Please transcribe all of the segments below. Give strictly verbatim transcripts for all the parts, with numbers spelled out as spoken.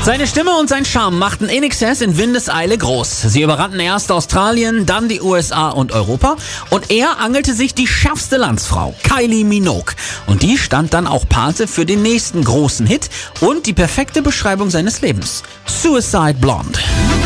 Seine Stimme und sein Charme machten I N X S in Windeseile groß. Sie überrannten erst Australien, dann die U S A und Europa. Und er angelte sich die schärfste Landsfrau, Kylie Minogue. Und die stand dann auch Pate für den nächsten großen Hit und die perfekte Beschreibung seines Lebens. Suicide Blonde.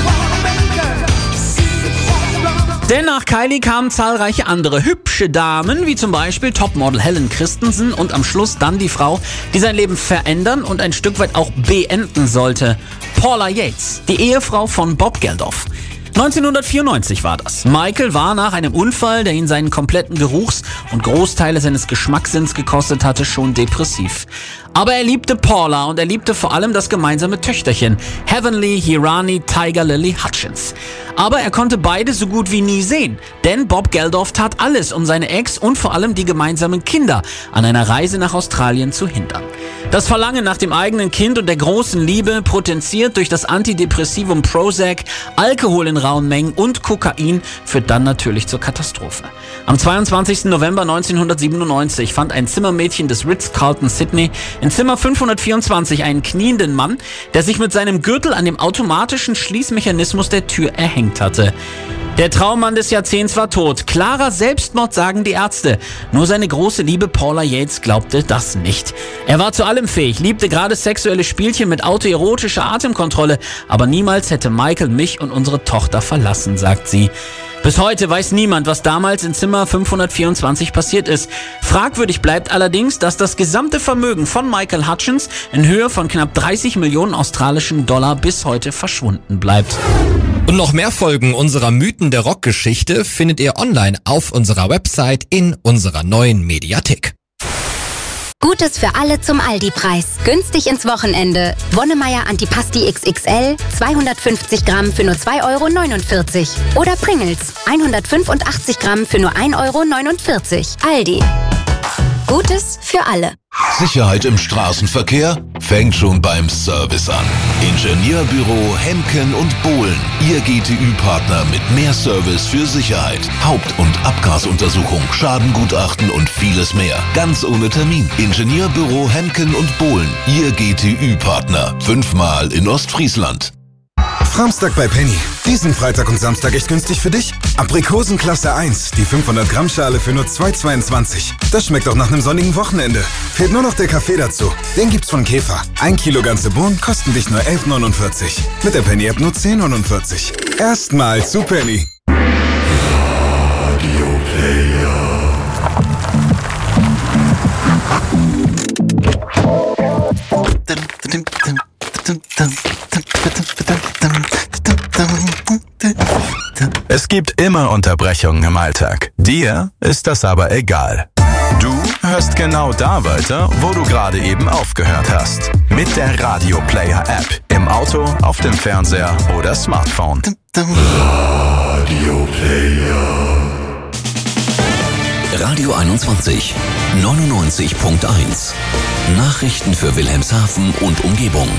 Denn nach Kylie kamen zahlreiche andere hübsche Damen, wie zum Beispiel Topmodel Helen Christensen und am Schluss dann die Frau, die sein Leben verändern und ein Stück weit auch beenden sollte, Paula Yates, die Ehefrau von Bob Geldof. neunzehnhundertvierundneunzig war das. Michael war nach einem Unfall, der ihn seinen kompletten Geruchs- und Großteile seines Geschmackssinns gekostet hatte, schon depressiv. Aber er liebte Paula und er liebte vor allem das gemeinsame Töchterchen, Heavenly Hirani Tiger Lily Hutchins. Aber er konnte beide so gut wie nie sehen, denn Bob Geldof tat alles, um seine Ex und vor allem die gemeinsamen Kinder an einer Reise nach Australien zu hindern. Das Verlangen nach dem eigenen Kind und der großen Liebe, potenziert durch das Antidepressivum Prozac, Alkohol in rauen Mengen und Kokain, führt dann natürlich zur Katastrophe. Am zweiundzwanzigsten November neunzehnhundertsiebenundneunzig fand ein Zimmermädchen des Ritz-Carlton Sydney in Zimmer fünfhundertvierundzwanzig einen knienden Mann, der sich mit seinem Gürtel an dem automatischen Schließmechanismus der Tür erhängt hatte. Der Traummann des Jahrzehnts war tot. Klarer Selbstmord, sagen die Ärzte. Nur seine große Liebe Paula Yates glaubte das nicht. Er war zu allem fähig, liebte gerade sexuelle Spielchen mit autoerotischer Atemkontrolle, aber niemals hätte Michael mich und unsere Tochter verlassen, sagt sie. Bis heute weiß niemand, was damals in Zimmer fünfhundertvierundzwanzig passiert ist. Fragwürdig bleibt allerdings, dass das gesamte Vermögen von Michael Hutchins in Höhe von knapp dreißig Millionen australischen Dollar bis heute verschwunden bleibt. Und noch mehr Folgen unserer Mythen der Rockgeschichte findet ihr online auf unserer Website in unserer neuen Mediathek. Gutes für alle zum Aldi-Preis. Günstig ins Wochenende. Wonnemeier Antipasti X X L, zweihundertfünfzig Gramm für nur zwei Euro neunundvierzig. Oder Pringles, hundertfünfundachtzig Gramm für nur ein Euro neunundvierzig. Aldi. Gutes für alle. Sicherheit im Straßenverkehr fängt schon beim Service an. Ingenieurbüro Hemken und Bohlen, Ihr G T Ü-Partner mit mehr Service für Sicherheit. Haupt- und Abgasuntersuchung, Schadengutachten und vieles mehr. Ganz ohne Termin. Ingenieurbüro Hemken und Bohlen, Ihr G T Ü-Partner. Fünfmal in Ostfriesland. Framstag bei Penny. Diesen Freitag und Samstag echt günstig für dich? Aprikosen Klasse eins, die fünfhundert Gramm Schale für nur zwei Euro zweiundzwanzig. Das schmeckt auch nach einem sonnigen Wochenende. Fehlt nur noch der Kaffee dazu. Den gibt's von Käfer. Ein Kilo ganze Bohnen kosten dich nur elf neunundvierzig. Mit der Penny-App nur zehn neunundvierzig. Erstmal zu Penny. Radio Player. Es gibt immer Unterbrechungen im Alltag. Dir ist das aber egal. Du hörst genau da weiter, wo du gerade eben aufgehört hast. Mit der Radio Player App. Im Auto, auf dem Fernseher oder Smartphone. Radio Player. Radio einundzwanzig, neunundneunzig Punkt eins. Nachrichten für Wilhelmshaven und Umgebung.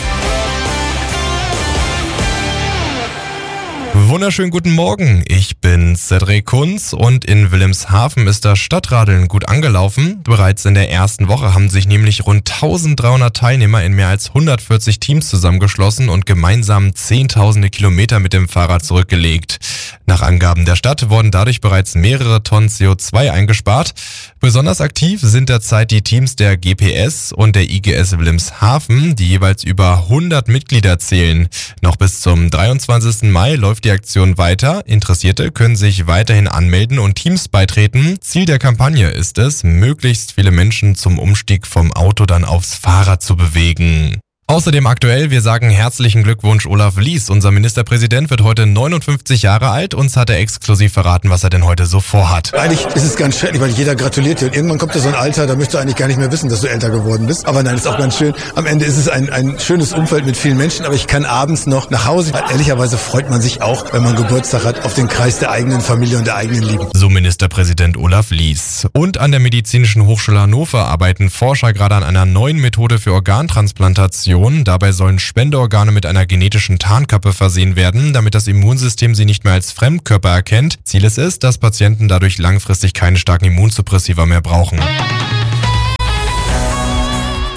Wunderschönen guten Morgen, ich bin Cedric Kunz und in Wilhelmshaven ist das Stadtradeln gut angelaufen. Bereits in der ersten Woche haben sich nämlich rund eintausenddreihundert Teilnehmer in mehr als hundertvierzig Teams zusammengeschlossen und gemeinsam zehntausende Kilometer mit dem Fahrrad zurückgelegt. Nach Angaben der Stadt wurden dadurch bereits mehrere Tonnen C O zwei eingespart. Besonders aktiv sind derzeit die Teams der G P S und der I G S Wilhelmshaven, die jeweils über hundert Mitglieder zählen. Noch bis zum dreiundzwanzigsten Mai läuft die Aktion weiter. Interessierte können sich weiterhin anmelden und Teams beitreten. Ziel der Kampagne ist es, möglichst viele Menschen zum Umstieg vom Auto dann aufs Fahrrad zu bewegen. Außerdem aktuell, wir sagen herzlichen Glückwunsch Olaf Lies. Unser Ministerpräsident wird heute neunundfünfzig Jahre alt. Uns hat er exklusiv verraten, was er denn heute so vorhat. Eigentlich ist es ganz schrecklich, weil jeder gratuliert dir. Und irgendwann kommt ja so ein Alter, da möchtest du eigentlich gar nicht mehr wissen, dass du älter geworden bist. Aber nein, ist auch ganz schön. Am Ende ist es ein, ein schönes Umfeld mit vielen Menschen, aber ich kann abends noch nach Hause. Weil ehrlicherweise freut man sich auch, wenn man Geburtstag hat, auf den Kreis der eigenen Familie und der eigenen Liebe. So Ministerpräsident Olaf Lies. Und an der Medizinischen Hochschule Hannover arbeiten Forscher gerade an einer neuen Methode für Organtransplantation. Dabei sollen Spenderorgane mit einer genetischen Tarnkappe versehen werden, damit das Immunsystem sie nicht mehr als Fremdkörper erkennt. Ziel ist es, dass Patienten dadurch langfristig keine starken Immunsuppressiva mehr brauchen.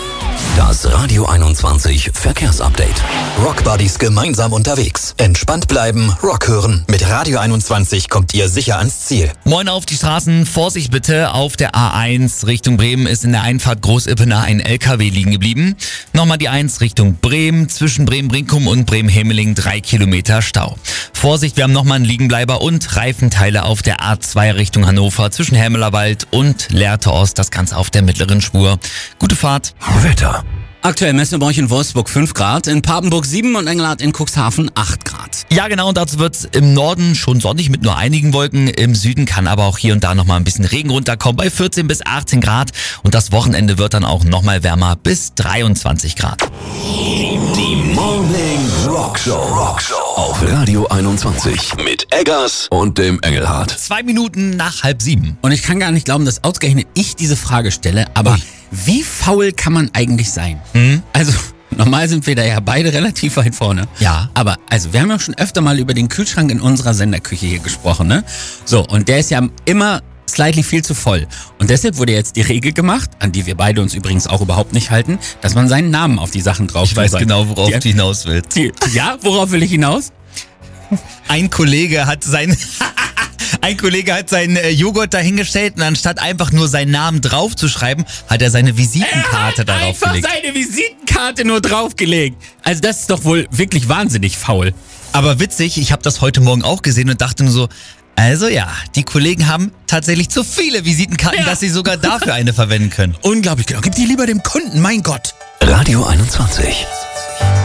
Das Radio einundzwanzig Verkehrsupdate. Rockbuddies gemeinsam unterwegs. Entspannt bleiben, Rock hören. Mit Radio einundzwanzig kommt ihr sicher ans Ziel. Moin auf die Straßen, Vorsicht bitte. Auf der A eins Richtung Bremen ist in der Einfahrt Großippenau ein L K W liegen geblieben. Nochmal die eins Richtung Bremen, zwischen Bremen-Brinkum und Bremen-Hemeling drei Kilometer Stau. Vorsicht, wir haben nochmal einen Liegenbleiber und Reifenteile auf der A zwei Richtung Hannover zwischen Helmelerwald und Lehrte Ost, das Ganze auf der mittleren Spur. Gute Fahrt. Wetter. Aktuell messen wir bei euch in Wolfsburg fünf Grad, in Papenburg sieben und Engelhardt in Cuxhaven acht Grad. Ja genau, und dazu wird's im Norden schon sonnig mit nur einigen Wolken. Im Süden kann aber auch hier und da nochmal ein bisschen Regen runterkommen bei vierzehn bis achtzehn Grad. Und das Wochenende wird dann auch nochmal wärmer bis dreiundzwanzig Grad. Die Morning Rock Show. Rock Show auf Radio einundzwanzig mit Eggers und dem Engelhardt. Zwei Minuten nach halb sieben. Und ich kann gar nicht glauben, dass ausgerechnet ich diese Frage stelle, aber Ui. Wie faul kann man eigentlich sein? Mhm. Also, normal sind wir da ja beide relativ weit vorne. Ja. Aber, also, wir haben ja schon öfter mal über den Kühlschrank in unserer Senderküche hier gesprochen, ne? So, und der ist ja immer slightly viel zu voll. Und deshalb wurde jetzt die Regel gemacht, an die wir beide uns übrigens auch überhaupt nicht halten, dass man seinen Namen auf die Sachen drauf Ich weiß genau, worauf die, du hinaus willst. Die, ja, worauf will ich hinaus? Ein Kollege hat sein... Ein Kollege hat seinen äh, Joghurt dahingestellt und anstatt einfach nur seinen Namen draufzuschreiben, hat er seine Visitenkarte er darauf einfach gelegt. seine Visitenkarte nur draufgelegt. Also das ist doch wohl wirklich wahnsinnig faul. Aber witzig, ich habe das heute Morgen auch gesehen und dachte nur so, also ja, die Kollegen haben tatsächlich zu viele Visitenkarten, ja. dass sie sogar dafür eine verwenden können. Unglaublich, genau. Gib die lieber dem Kunden, mein Gott. Radio einundzwanzig.